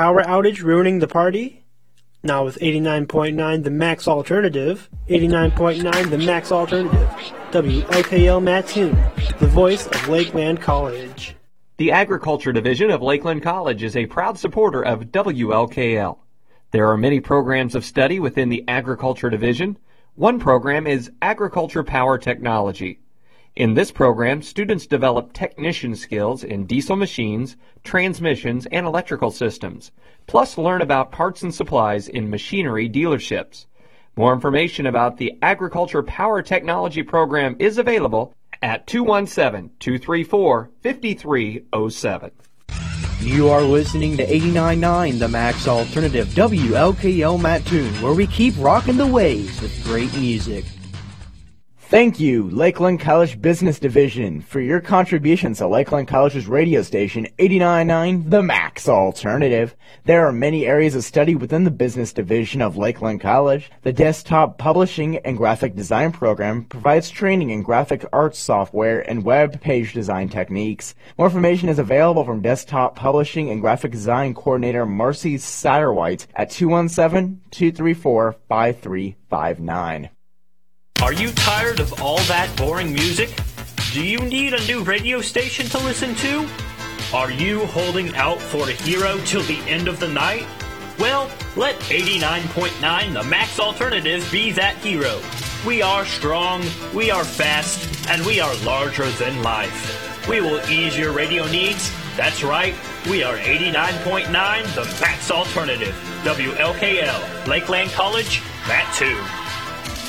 power outage ruining the party? Now with 89.9 The Max Alternative, 89.9 The Max Alternative, WLKL Mattoon, the voice of Lakeland College. The Agriculture Division of Lakeland College is a proud supporter of WLKL. There are many programs of study within the Agriculture Division. One program is Agriculture Power Technology. In this program, students develop technician skills in diesel machines, transmissions, and electrical systems, plus learn about parts and supplies in machinery dealerships. More information about the Agriculture Power Technology program is available at 217-234-5307. You are listening to 89.9 The Max Alternative, WLKL Mattoon, where we keep rocking the waves with great music. Thank you, Lakeland College Business Division, for your contributions to Lakeland College's radio station, 89.9 The Max Alternative. There are many areas of study within the Business Division of Lakeland College. The Desktop Publishing and Graphic Design program provides training in graphic arts software and web page design techniques. More information is available from Desktop Publishing and Graphic Design Coordinator Marcy Satterwhite at 217-234-5359. Are you tired of all that boring music? Do you need a new radio station to listen to? Are you holding out for a hero till the end of the night? Well, let 89.9 The Max Alternative be that hero. We are strong, we are fast, and we are larger than life. We will ease your radio needs. That's right, we are 89.9 The Max Alternative. WLKL, Lakeland College, Mattoon.